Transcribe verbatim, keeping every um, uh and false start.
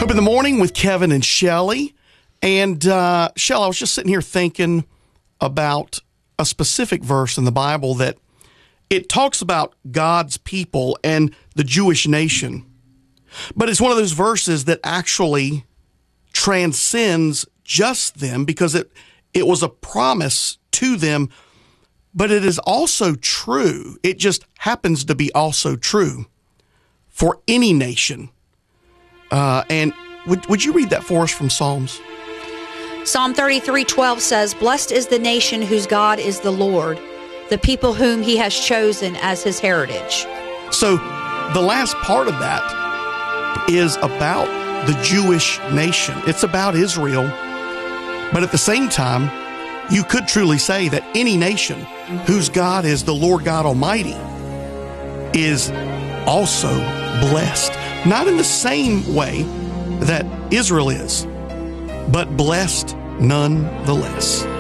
Hope in the Morning with Kevin and Shelley. And uh, Shelley, I was just sitting here thinking about a specific verse in the Bible that it talks about God's people and the Jewish nation. But it's one of those verses that actually transcends just them because it, it was a promise to them, but it is also true. It just happens to be also true for any nation. Uh, and would would you read that for us from Psalms? Psalm thirty-three twelve says, "Blessed is the nation whose God is the Lord, the people whom he has chosen as his heritage." So the last part of that is about the Jewish nation. It's about Israel. But at the same time, you could truly say that any nation whose God is the Lord God Almighty is also blessed. Not in the same way that Israel is, but blessed nonetheless.